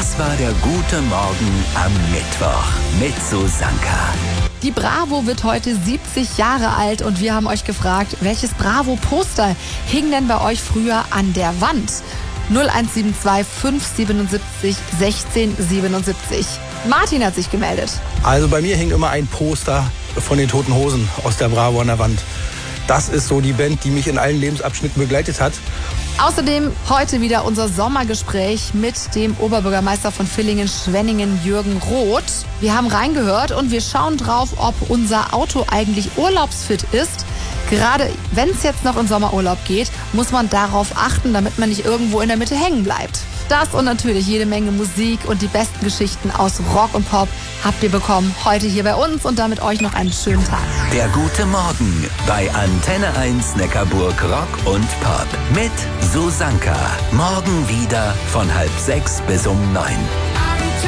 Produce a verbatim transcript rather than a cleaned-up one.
Das war der gute Morgen am Mittwoch mit Susanka. Die Bravo wird heute siebzig Jahre alt und wir haben euch gefragt, welches Bravo-Poster hing denn bei euch früher an der Wand? null eins sieben zwei fünf sieben sieben sechzehn siebenundsiebzig. Martin hat sich gemeldet. Also bei mir hing immer ein Poster von den Toten Hosen aus der Bravo an der Wand. Das ist so die Band, die mich in allen Lebensabschnitten begleitet hat. Außerdem heute wieder unser Sommergespräch mit dem Oberbürgermeister von Villingen-Schwenningen, Jürgen Roth. Wir haben reingehört und wir schauen drauf, ob unser Auto eigentlich urlaubsfit ist. Gerade wenn es jetzt noch in Sommerurlaub geht, muss man darauf achten, damit man nicht irgendwo in der Mitte hängen bleibt. Das und natürlich jede Menge Musik und die besten Geschichten aus Rock und Pop habt ihr bekommen heute hier bei uns und damit euch noch einen schönen Tag. Der gute Morgen bei Antenne eins Neckarburg Rock und Pop mit Susanka. Morgen wieder von halb sechs bis um neun.